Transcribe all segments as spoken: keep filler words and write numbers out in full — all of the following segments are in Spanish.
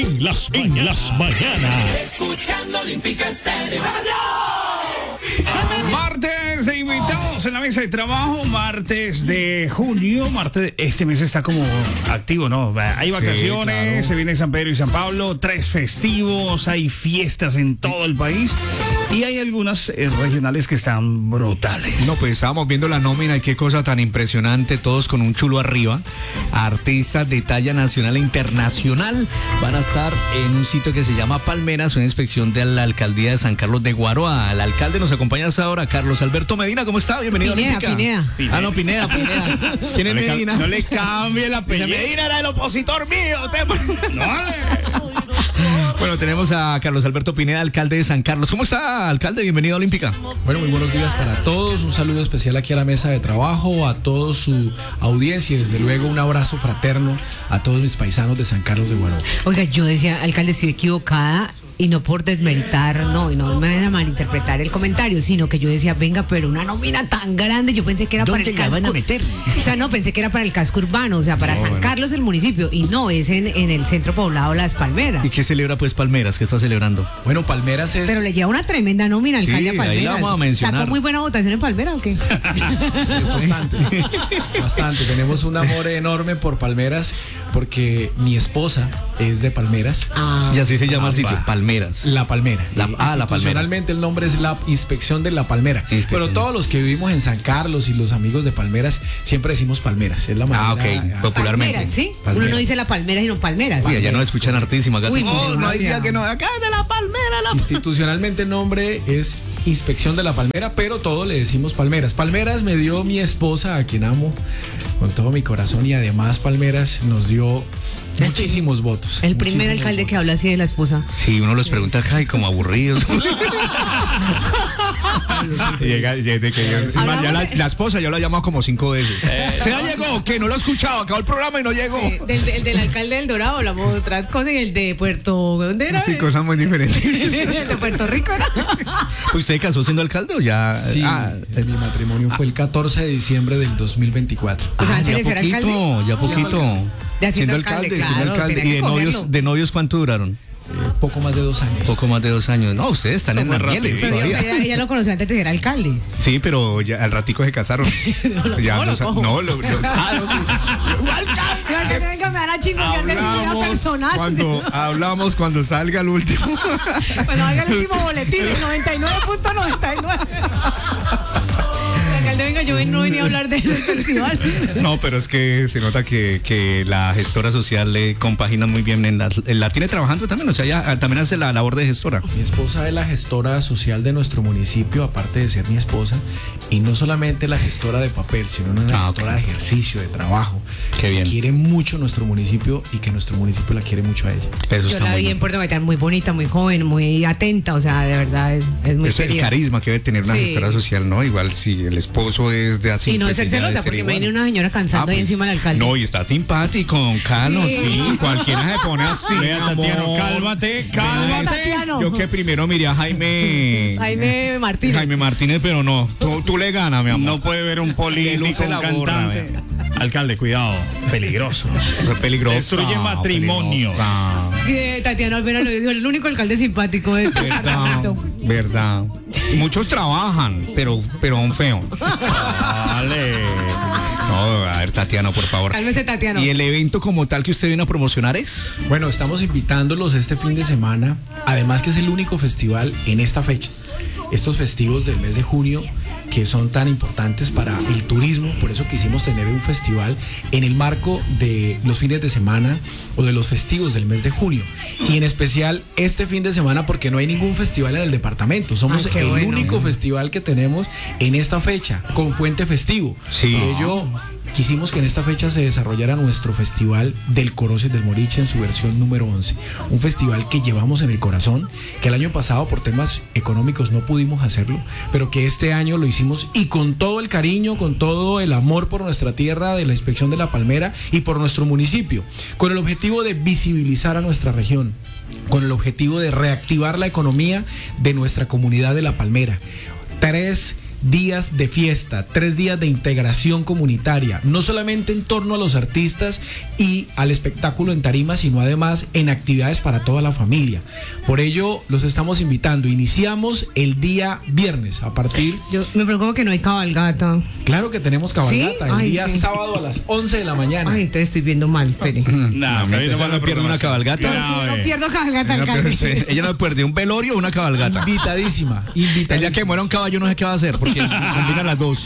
En las, en las mañanas. Escuchando Olímpica Estéreo. Martes de invitados en la mesa de trabajo, martes de junio, martes, este mes está como activo, ¿no? Hay vacaciones, sí, claro. Se viene San Pedro y San Pablo, tres festivos, hay fiestas en todo el país y hay algunas eh, regionales que están brutales. No, pues estábamos viendo la nómina y qué cosa tan impresionante, todos con un chulo arriba, artistas de talla nacional e internacional, van a estar en un sitio que se llama Palmeras, una inspección de la alcaldía de San Carlos de Guaroa. El alcalde nos acompaña hasta ahora, Carlos Alberto Medina, ¿cómo está? Bienvenido Pineda, a Olímpica. Pineda. Pineda. Ah, no, Pineda, Pineda. ¿Quién es no Medina? Le, no le cambie la apellido. Medina era el opositor mío. Te... No, vale. Bueno, tenemos a Carlos Alberto Pineda, alcalde de San Carlos. ¿Cómo está, alcalde? Bienvenido a Olímpica. Bueno, muy buenos días para todos. Un saludo especial aquí a la mesa de trabajo, a toda su audiencia y desde luego un abrazo fraterno a todos mis paisanos de San Carlos de Guaroa. Oiga, yo decía, alcalde, estoy equivocada. Y no por desmeritar, no, y no me van a malinterpretar el comentario, sino que yo decía, venga, pero una nómina tan grande, yo pensé que era para el casco. ¿Dónde la van a meter? O sea, no, pensé que era para el casco urbano, o sea, para no, San bueno. Carlos, el municipio, y no, es en, en el centro poblado Las Palmeras. ¿Y qué celebra pues Palmeras? ¿Qué está celebrando? Bueno, Palmeras es... Pero le lleva una tremenda nómina, alcalde, sí, a Palmeras. Ahí la vamos a mencionar. ¿Sacó muy buena votación en Palmeras o qué? Bastante, bastante. Tenemos un amor enorme por Palmeras, porque mi esposa es de Palmeras. Ah, y así se llama el sitio, Palmeras. La Palmera. La, ah, la Palmera. Institucionalmente el nombre es la Inspección de la Palmera. Pero todos los que vivimos en San Carlos y los amigos de Palmeras siempre decimos Palmeras. Es la manera. Ah, ok. A, popularmente. Palmeras, ¿sí? Palmeras. Uno no dice la Palmera, sino Palmeras. Sí, allá no escuchan hartísimo. Acá Uy, no, no, no hay día que no. Acá de la Palmera. La... Institucionalmente el nombre es Inspección de la Palmera, pero todo le decimos Palmeras. Palmeras me dio mi esposa, a quien amo con todo mi corazón, y además Palmeras nos dio muchísimos votos. El primer muchísimos alcalde votos. que habla así de la esposa. Sí, uno los pregunta acá y como aburridos. Llega, de que yo, man, ya la, la esposa ya lo ha llamado como cinco veces. Eh, ¿Se ya llegó? ¿Qué? No lo he escuchado, acabó el programa y no llegó. Sí, del, del, del alcalde del Dorado hablamos de otras cosas, y el de Puerto, ¿dónde era? Sí, cosas muy diferentes. El de Puerto Rico, ¿no? ¿Usted se casó siendo alcalde o ya? Sí, ah, mi matrimonio fue el catorce de diciembre del dos mil veinticuatro. O sea, ah, antes ya de ser poquito, alcalde. ya poquito. De siendo alcalde, alcalde, claro, siendo alcalde. ¿Y de novios, de novios cuánto duraron? Eh, poco más de dos años. Poco más de dos años. No, ustedes están en las mieles Pero todavía. ella, ella lo conoció antes de ser alcalde. Sí, pero ya al ratico se casaron. no, ya no, no, lo cojo. no, lo, lo, ah, no, Alcalde, venga, me van a chingar de mi vida personal. Cuando hablamos cuando salga el último. Cuando haga el último boletín, el noventa y nueve punto noventa y nueve. Alcalde, venga, yo no venía a hablar del festival. No, pero es que se nota que, que la gestora social le compagina muy bien. En la, la tiene trabajando también, o sea, ella también hace la labor de gestora. Mi esposa es la gestora social de nuestro municipio, aparte de ser mi esposa, y no solamente la gestora de papel, sino una ah, gestora okay. de ejercicio, de trabajo. Qué bien. Quiere mucho nuestro municipio y que nuestro municipio la quiere mucho a ella. Eso Yo está la muy vi bien. en Puerto Gaitán, muy bonita, muy joven, muy atenta, o sea, de verdad es, es muy Es el querida. carisma que debe tener una Sí. gestora social, ¿no? Igual si el esposo es de así. Y no es pues ser ella debe celosa, ser porque me igual. viene una señora cansando Ah, pues, ahí encima del alcalde. No, y está simpático, don Carlos. Sí. Sí, cualquiera se pone así. Vea, Tatiano, amor. cálmate, cálmate. Tatiano. Yo que primero miré a Jaime. Jaime Martínez. Jaime Martínez, pero no. Tú, tú le ganas, mi amor. No puede ver un político, luce un la gorra, cantante. vea. Alcalde, cuidado, peligroso. Eso es peligroso. Destruye matrimonios. Eh, Tatiana Alvera lo dijo, el único alcalde simpático de este Verdad, departamento. verdad. Muchos trabajan, pero, pero un feo. Vale. No, a ver, Tatiana, por favor. Cálmese, Tatiano. ¿Y el evento como tal que usted viene a promocionar es? Bueno, estamos invitándolos este fin de semana, además que es el único festival en esta fecha. Estos festivos del mes de junio que son tan importantes para el turismo, por eso quisimos tener un festival en el marco de los fines de semana o de los festivos del mes de junio, y en especial este fin de semana porque no hay ningún festival en el departamento, somos Ay, qué el bueno. único festival que tenemos en esta fecha con puente festivo. Sí. Por ello quisimos que en esta fecha se desarrollara nuestro festival del Coroces del Moriche en su versión número once. Un festival que llevamos en el corazón, que el año pasado por temas económicos no pudimos hacerlo, pero que este año lo hicimos y con todo el cariño, con todo el amor por nuestra tierra, de la Inspección de la Palmera y por nuestro municipio, con el objetivo de visibilizar a nuestra región, con el objetivo de reactivar la economía de nuestra comunidad de La Palmera. Tres días de fiesta, tres días de integración comunitaria, no solamente en torno a los artistas y al espectáculo en tarima, sino además en actividades para toda la familia. Por ello, los estamos invitando. Iniciamos el día viernes a partir... Yo me preocupo que no hay cabalgata. Claro que tenemos cabalgata, ¿Sí? el Ay, día sí. sábado a las once de la mañana. Ay, entonces estoy viendo mal, espere. Nah, No, ahí usted va la no pierde una programación. cabalgata. Grave. No pierdo cabalgata, Ella no alcalde. pierde- ella no pierde un velorio o una cabalgata. Invitadísima, invitadísima. El día que muera un caballo no sé qué va a hacer, porque combinan las dos.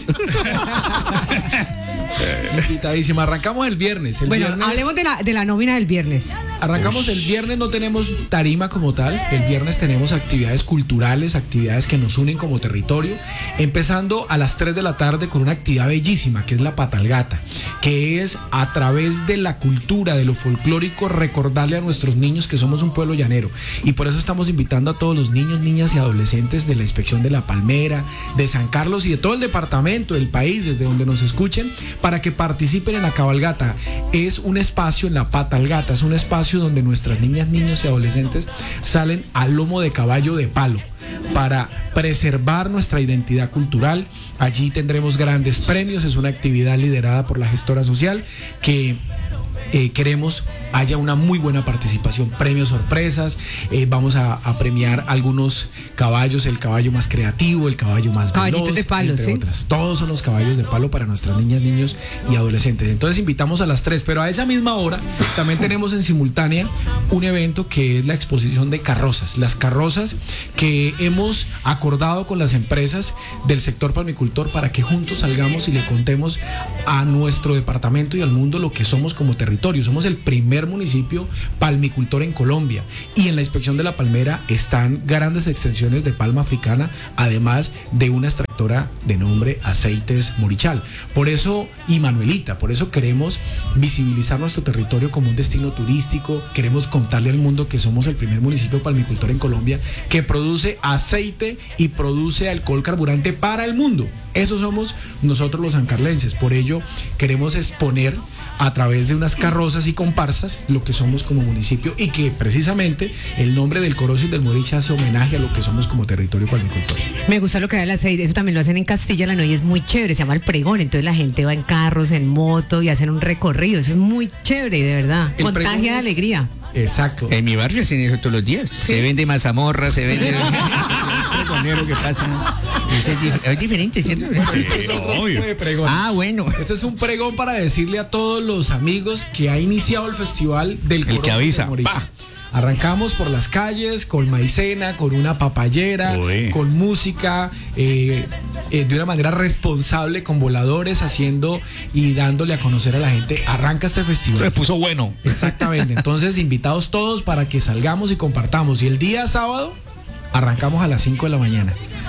Invitadísima. Arrancamos el viernes. El Bueno, viernes hablemos de la, de la nómina del viernes. Arrancamos el viernes, no tenemos tarima como tal. El viernes tenemos actividades culturales, actividades que nos unen como territorio. Empezando a las tres de la tarde con una actividad bellísima, que es la patalgata, que es a través de la cultura, de lo folclórico, recordarle a nuestros niños que somos un pueblo llanero. Y por eso estamos invitando a todos los niños, niñas y adolescentes de la Inspección de La Palmera, de San Carlos y de todo el departamento, del país, desde donde nos escuchen, para que participen en la cabalgata. Es un espacio en la patalgata, es un espacio donde nuestras niñas, niños y adolescentes salen al lomo de caballo de palo para preservar nuestra identidad cultural. Allí tendremos grandes premios, es una actividad liderada por la gestora social que eh, queremos haya una muy buena participación, premios sorpresas, eh, vamos a, a premiar algunos caballos, el caballo más creativo, el caballo más Caballitos veloz, de palo, entre ¿sí? otras. Todos son los caballos de palo para nuestras niñas, niños y adolescentes. Entonces invitamos a las tres, pero a esa misma hora también tenemos en simultánea un evento que es la exposición de carrozas, las carrozas que hemos acordado con las empresas del sector palmicultor para que juntos salgamos y le contemos a nuestro departamento y al mundo lo que somos como territorio. Somos el primer municipio palmicultor en Colombia y en la Inspección de la Palmera están grandes extensiones de palma africana, además de una extractora de nombre Aceites Morichal. Por eso, y Manuelita, por eso queremos visibilizar nuestro territorio como un destino turístico, queremos contarle al mundo que somos el primer municipio palmicultor en Colombia que produce aceite y produce alcohol carburante para el mundo. Eso somos nosotros los sancarlenses. Por ello queremos exponer a través de unas carrozas y comparsas lo que somos como municipio y que precisamente el nombre del Corozio y del Moriche hace homenaje a lo que somos como territorio palmicultor. Me gusta lo que da el aceite, eso también lo hacen en Castilla, la Noche es muy chévere, se llama el pregón, entonces la gente va en carros, en moto y hacen un recorrido, eso es muy chévere, de verdad, El pregón contagia de es- alegría. Exacto. En mi barrio hacen eso todos los días. Se vende mazamorra, se vende el pregonero que pasa. Es, dif- es diferente, ¿cierto? Este es otro obvio. tipo de pregón. Ah, bueno. Este es un pregón para decirle a todos los amigos que ha iniciado el festival del El que Corozio avisa. del Moriche. Pa. Arrancamos por las calles con maicena, con una papayera, Uy. con música, eh, eh, de una manera responsable, con voladores, haciendo y dándole a conocer a la gente. Arranca este festival. Se puso bueno. Exactamente, entonces invitados todos para que salgamos y compartamos. Y el día sábado arrancamos a las cinco de la mañana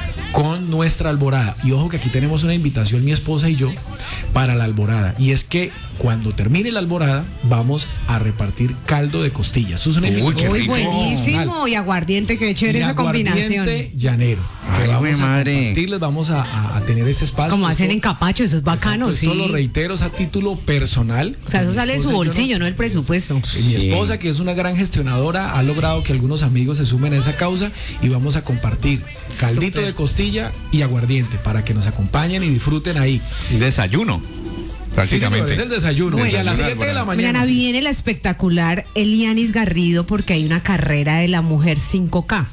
con nuestra alborada. Y ojo que aquí tenemos una invitación, mi esposa y yo, para la alborada. Y es que cuando termine la alborada vamos a repartir caldo de costillas. Eso es una Uy, invitación qué Muy rico. buenísimo, y aguardiente, qué chévere Y esa combinación. aguardiente llanero. Que Ay, vamos güey, a madre. compartirles, vamos a, a- a tener ese espacio. Como Esto- hacen en Capacho, eso es bacano, Exacto, sí. esto lo reitero, es a título personal. O sea, eso Mi sale de su esposa y yo nos- bolsillo, no el presupuesto. Y mi esposa, que es una gran gestionadora, ha logrado que algunos amigos se sumen a esa causa y vamos a compartir caldito Súper. de costilla y aguardiente para que nos acompañen y disfruten ahí. Desayuno. Sí, señor, Prácticamente. es el desayuno. Bueno. y a las siete de la mañana. Mañana viene la espectacular Elianis Garrido porque hay una carrera de la mujer cinco K.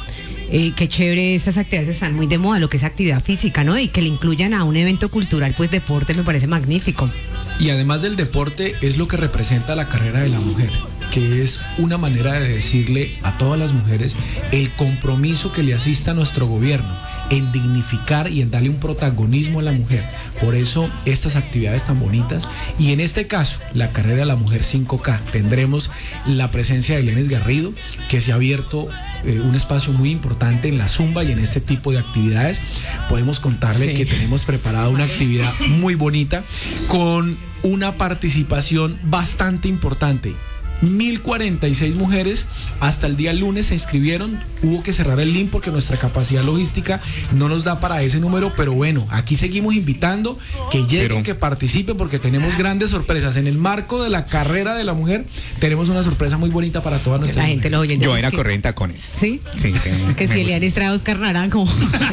Eh, qué chévere, estas actividades están muy de moda, lo que es actividad física, ¿no? Y que le incluyan a un evento cultural, pues deporte, me parece magnífico. Y además del deporte es lo que representa la carrera de la mujer, que es una manera de decirle a todas las mujeres el compromiso que le asista a nuestro gobierno en dignificar y en darle un protagonismo a la mujer. Por eso estas actividades tan bonitas y en este caso la carrera de la mujer cinco K tendremos la presencia de Elianis Garrido, que se ha abierto eh, un espacio muy importante en la zumba y en este tipo de actividades. Podemos contarle Sí. que tenemos preparada una actividad muy bonita con una participación bastante importante. mil cuarenta y seis mujeres. Hasta el día lunes se inscribieron. Hubo que cerrar el link porque nuestra capacidad logística no nos da para ese número. Pero bueno, aquí seguimos invitando que lleguen, Pero... que participen, porque tenemos grandes sorpresas. En el marco de la carrera de la mujer, tenemos una sorpresa muy bonita para todas nuestras La gente lo mujeres. oye. Yo era correr en tacones. Sí. Sí, tengo- Que me si gusta. Elianis trae a Oscar Naranjo.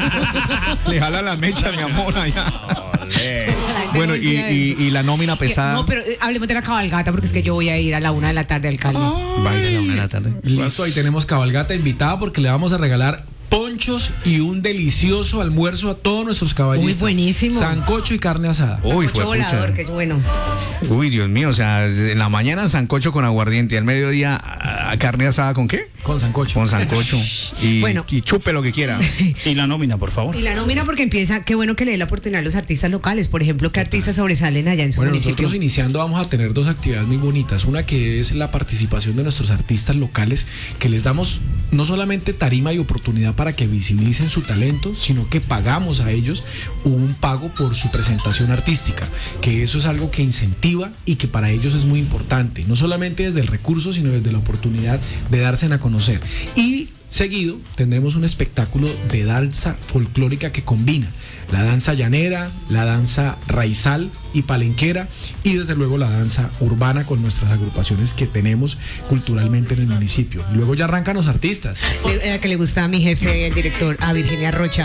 Le jala la mecha, mi amor, allá. Ole. Bueno, y, y, y la nómina pesada. No, pero eh, hablemos de la cabalgata porque es que yo voy a ir a la una de la tarde al caldo. Va a ir a la una de la tarde. Listo, ahí tenemos cabalgata invitada porque le vamos a regalar ponchos y un delicioso almuerzo a todos nuestros caballistas. Uy, buenísimo. Sancocho y carne asada. Uy, Mucho volador, que es bueno. Uy, Dios mío, o sea, en la mañana sancocho con aguardiente, al mediodía a- a carne asada con qué? Con sancocho. Con sancocho. Y, Bueno. y chupe lo que quiera. Y la nómina, por favor. Y la nómina porque empieza, qué bueno que le dé la oportunidad a los artistas locales. Por ejemplo, ¿qué artistas sobresalen allá en su Bueno, municipio? nosotros iniciando vamos a tener dos actividades muy bonitas. Una que es la participación de nuestros artistas locales, que les damos no solamente tarima y oportunidad para que visibilicen su talento, sino que pagamos a ellos un pago por su presentación artística, que eso es algo que incentiva y que para ellos es muy importante, no solamente desde el recurso, sino desde la oportunidad de darse a conocer. Y seguido tendremos un espectáculo de danza folclórica que combina la danza llanera, la danza raizal y palenquera, y desde luego la danza urbana con nuestras agrupaciones que tenemos culturalmente en el municipio. Y luego ya arrancan los artistas. Le- eh, que le gusta a mi jefe, el director, a Virginia Rocha.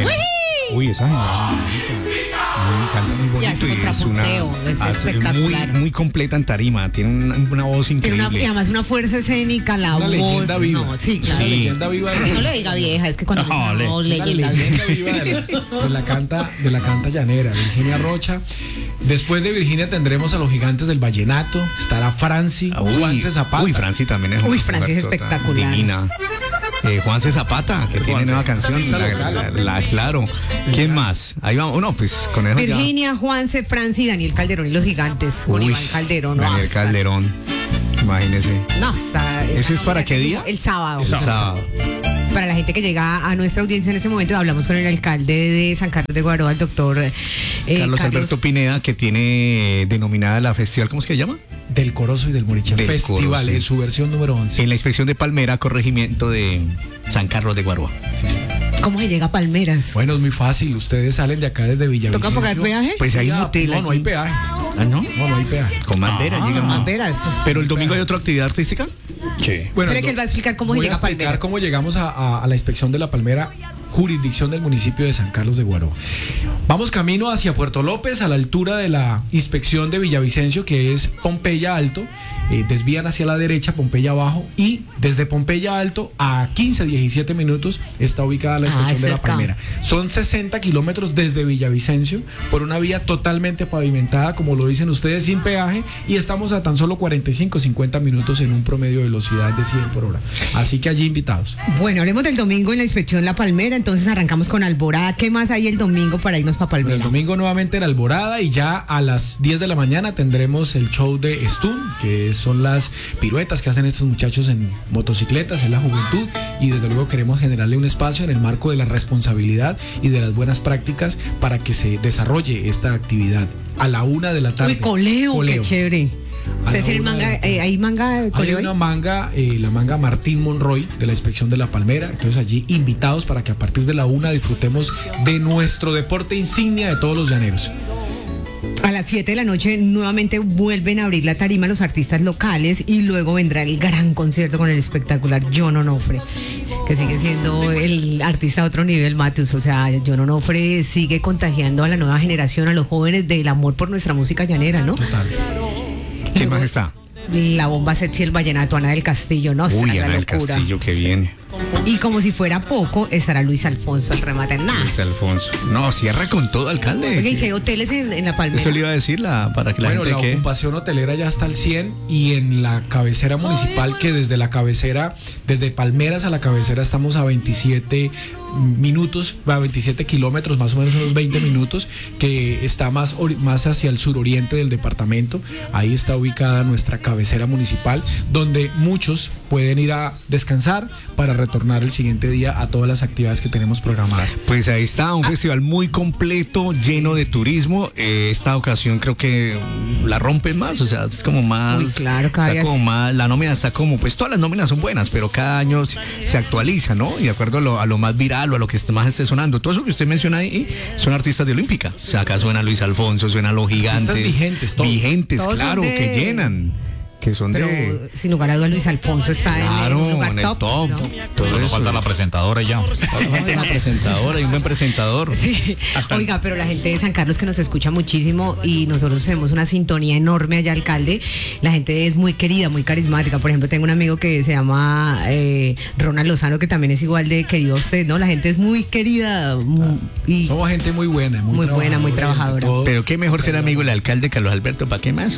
Uy, esa gente me encanta, muy Ya, bonito es y es una contrapunteo, es hace- espectacular. muy, muy completa en tarima, tiene una, una voz Tiene increíble. una, y además una fuerza escénica, la Una voz. leyenda viva. No, sí, claro. Una Sí. leyenda viva de No le diga vieja, es que cuando No, le- no, Una leyenda leyenda viva. viva de la, de la canta de la canta llanera, Virginia Rocha. Después de Virginia tendremos a los gigantes del vallenato, estará Franci, Ah, uy, Juanse Zapata. uy, Franci también es Uy, una Franci es mujer tota- espectacular. divina. Eh, Juanse Zapata, que tiene Juanse. nueva canción. Artista La, local. la- la- claro. ¿Quién más? Ahí vamos. No, pues con eso ya. Virginia, Juanse, Franci, Daniel Calderón y los gigantes. Con Uy, Iván Calderón. Daniel no, hasta- Calderón. Imagínese. No, hasta- ¿Ese es para qué día? El sábado. El sábado. Para la gente que llega a nuestra audiencia en este momento, hablamos con el alcalde de San Carlos de Guaroa, el doctor eh, Carlos, Alberto Pineda, que tiene eh, denominada la festival, ¿cómo es que se llama? Del Corozo y del Moricha. Del Festival Corozo. en su versión número once. En la inspección de Palmera, corregimiento de San Carlos de Guaroa. ¿Cómo se llega a Palmeras? Bueno, es muy fácil. Ustedes salen de acá desde Villavicencio. ¿Toca pagar peaje? Pues hay un Ya, hotel No, no allí. hay peaje. Ah, ¿no? No, no hay peaje. Con bandera Ah, llegan. Palmeras. Pero el domingo hay otra actividad artística. Sí. Bueno, Espere que no- él va a explicar cómo voy llega a a Palmera. explicar cómo llegamos a, a- a la inspección de la Palmera, jurisdicción del municipio de San Carlos de Guaroa. Vamos camino hacia Puerto López, a la altura de la inspección de Villavicencio, que es Pompeya Alto. Eh, desvían hacia la derecha, Pompeya Abajo, y desde Pompeya Alto a quince, diecisiete minutos está ubicada la Ah, inspección de la cerca. Palmera. Son sesenta kilómetros desde Villavicencio por una vía totalmente pavimentada, como lo dicen ustedes, sin peaje, y estamos a tan solo cuarenta y cinco, cincuenta minutos en un promedio de velocidad de cien por hora. Así que allí invitados. Bueno, hablemos del domingo en la inspección La Palmera, entonces arrancamos con Alborada. ¿Qué más hay el domingo para irnos para Bueno, Palmera? el domingo nuevamente en Alborada, y ya a las diez de la mañana tendremos el show de Stun, que son las piruetas que hacen estos muchachos en motocicletas, en la juventud, y desde luego queremos generarle un espacio en el marco de la responsabilidad y de las buenas prácticas para que se desarrolle esta actividad a la una de la tarde. Uy, coleo, qué chévere. A la ¿Ustedes tienen una de manga? la tarde. Eh, ¿Hay manga de Hay coleo ahí? una manga, eh, la manga Martín Monroy de la inspección de la Palmera. Entonces allí invitados para que a partir de la una disfrutemos de nuestro deporte insignia de todos los llaneros. A las siete de la noche nuevamente vuelven a abrir la tarima los artistas locales y luego vendrá el gran concierto con el espectacular John Onofre, que sigue siendo el artista a otro nivel, Matus. O sea, John Onofre sigue contagiando a la nueva generación, a los jóvenes, del amor por nuestra música llanera, ¿no? Total. ¿Quién más está? La bomba sexy, el vallenato, Ana del Castillo, ¿no? Uy, Será la Ana del locura. Castillo, qué bien. Y como si fuera poco, estará Luis Alfonso al remate. Nah. Luis Alfonso. No, cierra con todo, alcalde. Oye, y si hay hoteles en, en La Palmera. Eso le iba a decir la, para que la Bueno, la gente que. ocupación hotelera ya está al cien, y en la cabecera municipal, que desde la cabecera, desde Palmeras a la cabecera estamos a veintisiete minutos, a veintisiete kilómetros, más o menos unos veinte minutos, que está más, ori- más hacia el suroriente del departamento. Ahí está ubicada nuestra cabecera cabecera municipal, donde muchos pueden ir a descansar para retornar el siguiente día a todas las actividades que tenemos programadas. Pues ahí está, un festival muy completo, lleno de turismo. Eh, esta ocasión creo que la rompen más, o sea, es como más... Muy claro, cada está día como es- más, la nómina está como, pues todas las nóminas son buenas, pero cada año se, se actualiza, ¿no? Y de acuerdo a lo, a lo más viral o a lo que más esté sonando. Todo eso que usted menciona ahí son artistas de Olímpica. O sea, acá suena Luis Alfonso, suena Los Gigantes. Artistas vigentes, todos. Vigentes, Todos son claro, de- que llenan. Que son Pero de... sin lugar a dudas Luis Alfonso está en Claro, el lugar en el top, top. ¿no? Todo Solo eso. falta la presentadora y ya. Falta una presentadora y un buen presentador. Sí. Oiga, pero la gente de San Carlos que nos escucha muchísimo y nosotros tenemos una sintonía enorme allá, alcalde. La gente es muy querida, muy carismática. Por ejemplo, tengo un amigo que se llama eh, Ronald Lozano, que también es igual de querido a usted, ¿no? La gente es muy querida mu- y Somos gente muy buena, muy, Muy buena, muy trabajadora. todo. Pero qué mejor ser amigo del alcalde Carlos Alberto, ¿para qué más?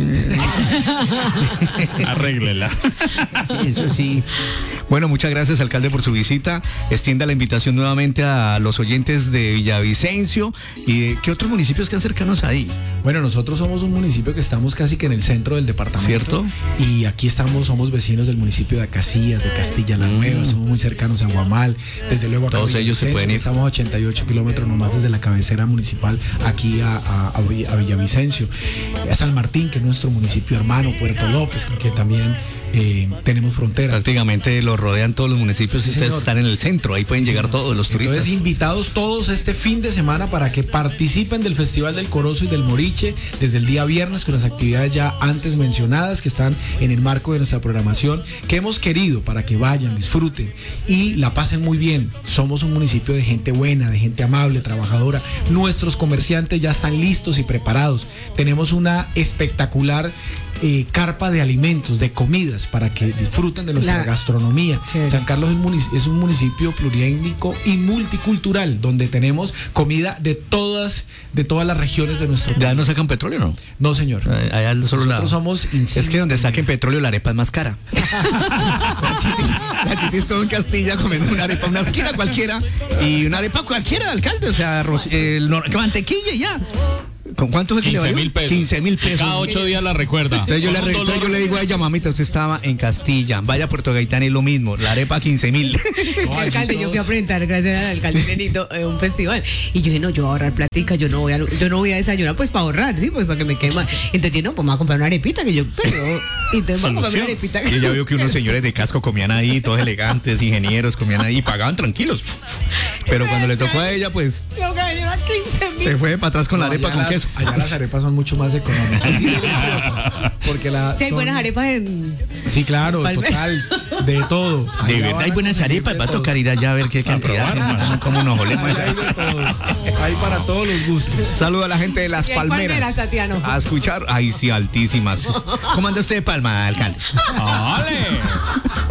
Arréglela. Sí, eso sí. Bueno, muchas gracias, alcalde, por su visita. Extienda la invitación nuevamente a los oyentes de Villavicencio y de qué otros municipios quedan cercanos ahí. Bueno, nosotros somos un municipio que estamos casi que en el centro del departamento. ¿Cierto? Y aquí estamos, somos vecinos del municipio de Acacias, de Castilla la Nueva, somos muy cercanos a Guamal. Desde luego acá Todos en ellos se Villavicencio, pueden ir. Estamos a ochenta y ocho kilómetros nomás desde la cabecera municipal aquí a, a- a Vill- a Villavicencio. A San Martín, que es nuestro municipio hermano, Puerto López, con quien también eh, tenemos frontera. Prácticamente lo rodean todos los municipios y Sí, ustedes señor. están en el centro. Ahí pueden Sí, llegar señor. todos los turistas. Entonces, invitados todos este fin de semana para que participen del Festival del Corozo y del Moriche desde el día viernes con las actividades ya antes mencionadas que están en el marco de nuestra programación, que hemos querido para que vayan, disfruten y la pasen muy bien. Somos un municipio de gente buena, de gente amable, trabajadora. Nuestros comerciantes ya están listos y preparados. Tenemos una espectacular eh, carpa de alimentos, de comidas, para que disfruten de nuestra La- gastronomía. Chévere. San Carlos es, munic- es un municipio pluriétnico y multicultural, donde tenemos comida de todas, de todas las regiones de nuestro ¿Ya país. no sacan petróleo, no? No, señor. Eh, Allá solo la... Nosotros somos Es insignia. que donde saquen petróleo la arepa es más cara. La chiti, la chiti estuvo en Castilla comiendo una arepa, una esquina cualquiera y una arepa cualquiera de alcalde, o sea, arroz- el nor- mantequilla y ya. ¿Con cuánto fue que le quince valió? mil pesos. quince mil pesos. Cada ocho días la recuerda. Entonces yo, le, Con un re- entonces dolor. yo le digo a ella, mamita, usted estaba en Castilla, vaya a Puerto Gaitán y lo mismo, la arepa quince mil. alcalde, yo fui a presentar, gracias al alcalde Benito, eh, un festival. Y yo dije, no, yo voy a ahorrar platica, yo no voy a, yo no voy a desayunar, pues para ahorrar, sí, pues para que me quema. Entonces yo, no, pues me voy a comprar una arepita que yo, pero, entonces voy a comprar una arepita. Y ella vio que unos señores de casco comían ahí, todos elegantes, ingenieros, comían ahí y pagaban tranquilos. Pero cuando le tocó a ella, pues Tengo que llevar quince mil. se fue para atrás con la No, arepa allá con las- queso. Allá las arepas son mucho más económicas y deliciosas. Porque la, Si hay son- buenas arepas en... Sí, claro, Palme- total, de todo. De Allá verdad van hay a buenas conseguir arepas, de va a todo. tocar ir allá a ver qué cantidad, cómo nos olemos. Hay de todo. Hay para todos los gustos. Saludo a la gente de Las Y hay Palmeras. palmeras, Tatiano. A escuchar, ay sí, altísimas. ¿Cómo anda usted de Palma, alcalde? ¡Ale!